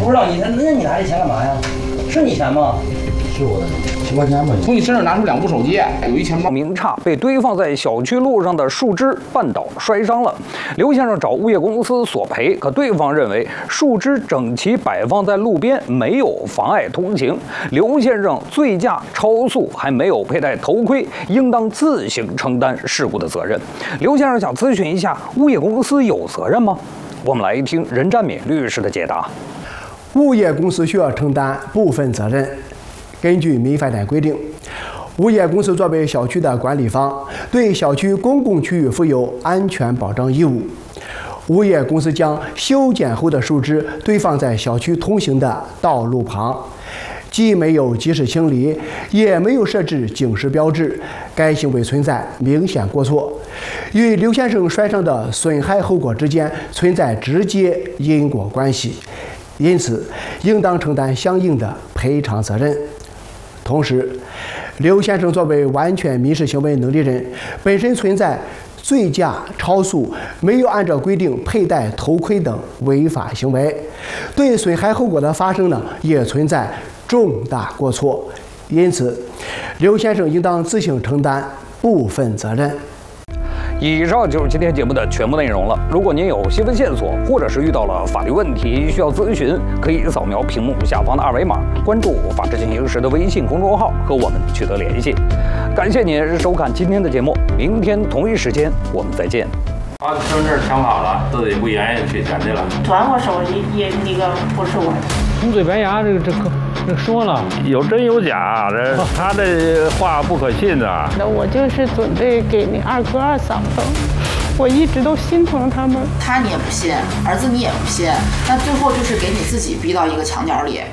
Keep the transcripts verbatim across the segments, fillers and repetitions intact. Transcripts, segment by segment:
不知道你那你拿这钱干嘛呀？是你钱吗？ 是我的，七块钱吧。 从你身上拿出两部手机，有一钱包。 明差被堆放在小区路上的树枝绊倒摔伤了，刘先生找物业公司索赔，可对方认为树枝整齐摆放在路边没有妨碍通行，刘先生醉驾超速还没有佩戴头盔，应当自行承担事故的责任。刘先生想咨询一下，物业公司有责任吗？我们来听任占敏律师的解答。 物业公司需要承担部分责任。根据民法典规定，物业公司作为小区的管理方，对小区公共区域负有安全保障义务。物业公司将修剪后的树枝堆放在小区通行的道路旁，既没有及时清理，也没有设置警示标志，该行为存在明显过错，与刘先生摔伤的损害后果之间存在直接因果关系，因此应当承担相应的赔偿责任。同时，刘先生作为完全民事行为能力人，本身存在醉驾、超速、没有按照规定佩戴头盔等违法行为，对损害后果的发生呢，也存在重大过错，因此，刘先生应当自行承担部分责任。 以上就是今天节目的全部内容了。如果您有新闻线索，或者是遇到了法律问题需要咨询，可以扫描屏幕下方的二维码，关注“法治进行时”的微信公众号，和我们取得联系。感谢您收看今天的节目，明天同一时间我们再见。 把身份证抢跑了，都得不严去捡去了。 转我手里也那个不是我的。 红嘴白牙，这个这个这说了， 有真有假，这他这话不可信啊。 那我就是准备给你二哥二嫂子，我一直都心疼他们。 他你也不信，儿子你也不信，那最后就是给你自己逼到一个墙角里。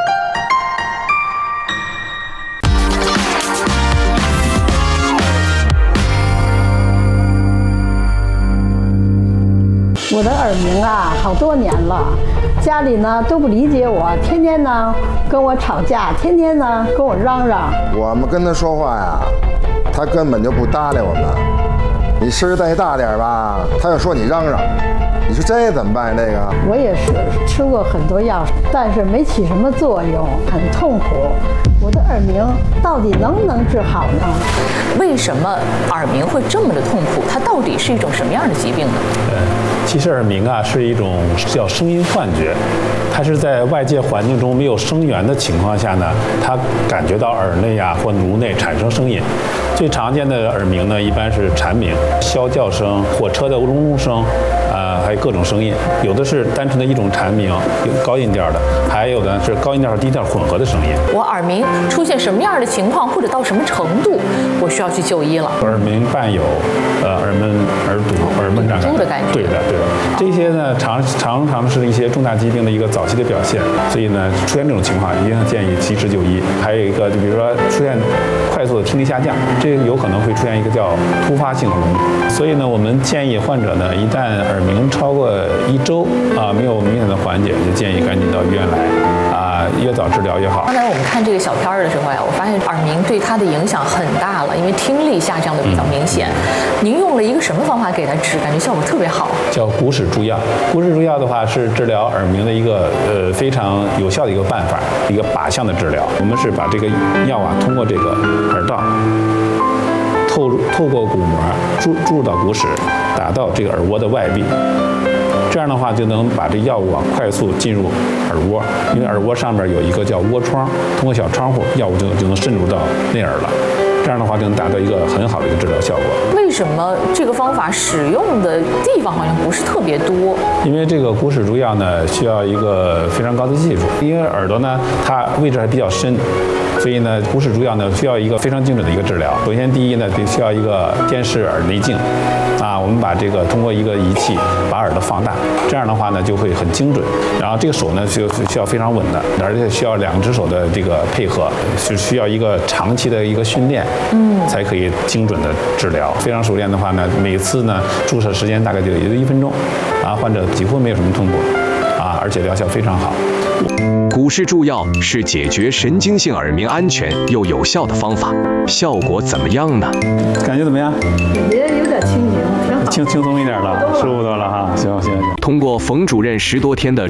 我的耳鸣啊，好多年了，家里呢都不理解我，天天呢跟我吵架，天天呢跟我嚷嚷。 我们跟他说话呀，他根本就不搭理我们。你声儿再大点吧，他又说你嚷嚷。你说这怎么办？这个我也是吃过很多药，但是没起什么作用，很痛苦。我的耳鸣到底能不能治好呢？ 为什么耳鸣会这么的痛苦？它到底是一种什么样的疾病呢？ 呃，其实耳鸣啊是一种叫声音幻觉，它是在外界环境中没有声源的情况下呢，它感觉到耳内啊或颅内产生声音。最常见的耳鸣呢，一般是蝉鸣、啸叫声、火车的隆隆声，呃，还有各种声音。有的是单纯的一种蝉鸣，有高音调的，还有的是高音调和低调混合的声音。 我耳鸣出现什么样的情况，或者到什么程度，我需要去就医了？ 耳鸣伴有呃耳闷、耳堵、耳闷胀感。 的感觉。 对的，对的。这些呢，常常常是一些重大疾病的一个早期的表现，所以呢，出现这种情况，一定建议及时就医。还有一个，就比如说出现快速的听力下降，这有可能会出现一个叫突发性耳鸣。所以呢，我们建议患者呢，一旦耳鸣超过一周啊，没有明显的缓解，就建议赶紧到医院来啊，越早治疗越好。 刚才我们看这个小片儿的时候呀，我发现耳鸣对他的影响很大了，因为听力下降的比较明显。嗯、您用了一个什么方法给他治，感觉效果特别好？ 叫骨矢注药。骨矢注药的话是治疗耳鸣的一个呃非常有效的一个办法，一个靶向的治疗。我们是把这个药啊通过这个耳道。透透过鼓膜注注入到骨矢，打到这个耳蜗的外壁，这样的话就能把这药物啊快速进入耳蜗，因为耳蜗上面有一个叫蜗窗，通过小窗户，药物就就能渗入到内耳了。这样的话就能达到一个很好的一个治疗效果。 为什么这个方法使用的地方好像不是特别多？ 因为这个骨矢注药呢，需要一个非常高的技术，因为耳朵呢它位置还比较深。所以呢，骨矢注药呢需要一个非常精准的一个治疗。首先，第一呢，得需要一个电视耳内镜，啊，我们把这个通过一个仪器把耳朵放大，这样的话呢就会很精准。然后这个手呢需需要非常稳的，而且需要两只手的这个配合，是需要一个长期的一个训练，嗯，才可以精准的治疗。非常熟练的话呢，每次呢注射时间大概就也就一分钟，啊，患者几乎没有什么痛苦，啊，而且疗效非常好。 骨矢注药是解决神经性耳鸣安全又有效的方法，效果怎么样呢？ 感觉怎么样？ 感觉有点轻盈，挺好， 轻轻松一点了，舒服多了哈。行行行。 通过冯主任十多天的